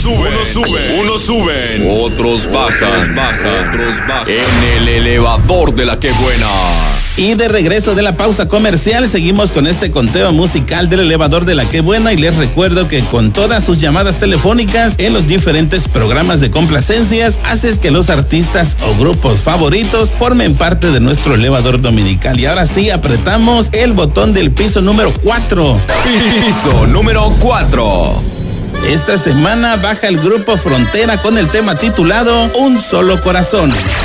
suben, otros bajan. En el elevador de la que buena. Y de regreso de la pausa comercial, seguimos con este conteo musical del elevador de la que buena, y les recuerdo que con todas sus llamadas telefónicas en los diferentes programas de complacencias, haces que los artistas o grupos favoritos formen parte de nuestro elevador dominical. Y ahora sí, apretamos el botón del piso número 4. Piso número 4. Esta semana baja el grupo Frontera con el tema titulado Un Solo Corazón.